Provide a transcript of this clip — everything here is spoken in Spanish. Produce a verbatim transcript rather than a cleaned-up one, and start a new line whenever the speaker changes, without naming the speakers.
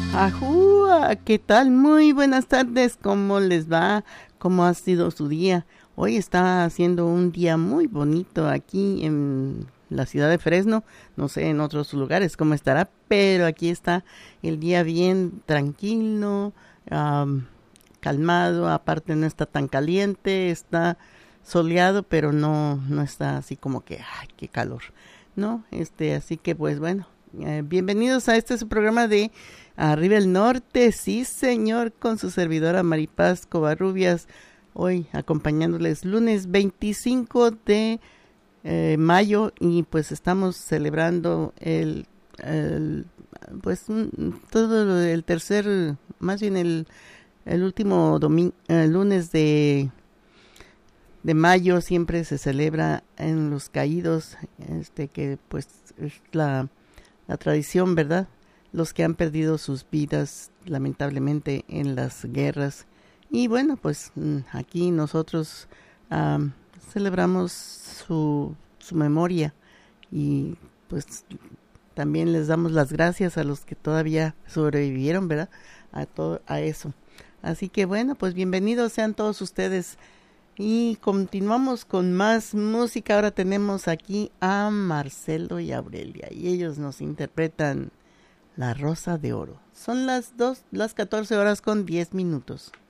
Ajúa, ¿qué tal? Muy buenas tardes, ¿cómo les va? ¿Cómo ha sido su día? Hoy está haciendo un día muy bonito aquí en la ciudad de Fresno, no sé en otros lugares cómo estará, pero aquí está el día bien tranquilo, um, calmado, aparte no está tan caliente, está soleado, pero no, no está así como que, ay, qué calor, ¿no? Este, así que pues bueno, eh, bienvenidos a este su programa de Arriba el Norte, sí señor, con su servidora Maripaz Covarrubias, hoy acompañándoles lunes veinticinco de eh, mayo y pues estamos celebrando el, el pues un, todo el tercer, más bien el, el último domingo, el lunes de, de mayo siempre se celebra en los caídos, este que pues es la, la tradición, ¿verdad? Los que han perdido sus vidas lamentablemente en las guerras. Y bueno, pues aquí nosotros um, celebramos su, su memoria y pues también les damos las gracias a los que todavía sobrevivieron, ¿verdad? A todo a eso. Así que bueno, pues bienvenidos sean todos ustedes. Y continuamos con más música. Ahora tenemos aquí a Marcelo y Aurelia y ellos nos interpretan La Rosa de Oro. Son las dos, las catorce horas con diez minutos.